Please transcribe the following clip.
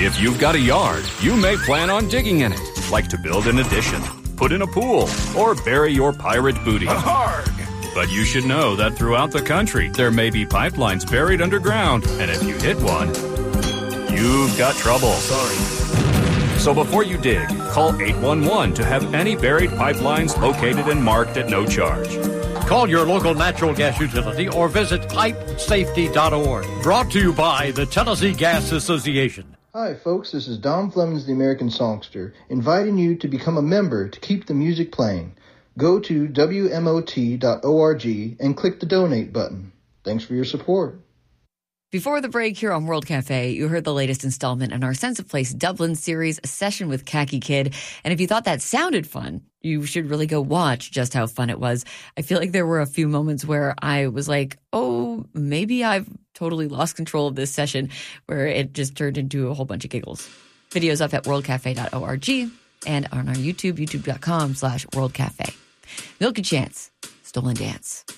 If you've got a yard, you may plan on digging in it, like to build an addition, put in a pool, or bury your pirate booty. But you should know that throughout the country, there may be pipelines buried underground, and if you hit one, you've got trouble. Sorry. So before you dig, call 811 to have any buried pipelines located and marked at no charge. Call your local natural gas utility or visit pipesafety.org. Brought to you by the Tennessee Gas Association. Hi, folks. This is Don Flemings, the American Songster, inviting you to become a member to keep the music playing. Go to WMOT.org and click the donate button. Thanks for your support. Before the break here on World Cafe, you heard the latest installment in our Sense of Place Dublin series, A Session with Khaki Kid. And if you thought that sounded fun, you should really go watch just how fun it was. I feel like there were a few moments where I was like, oh, maybe I've totally lost control of this session, where it just turned into a whole bunch of giggles. Videos up at worldcafe.org and on our YouTube, youtube.com/worldcafe. Milk and Chance, Stolen Dance.